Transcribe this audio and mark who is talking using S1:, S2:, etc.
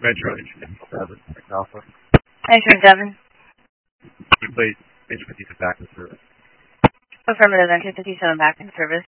S1: Metro Engine 7, Alpha.
S2: Engine 7.
S1: Please, Engine 57 back in service.
S2: Affirmative, Engine 57 back in service.